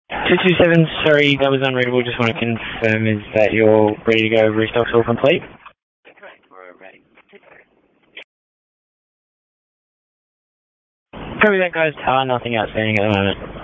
227, sorry, that was unreadable. Just want to confirm, is that you're ready to go? Restock's all complete? Correct, we're ready. Copy that, guys. Nothing outstanding at the moment.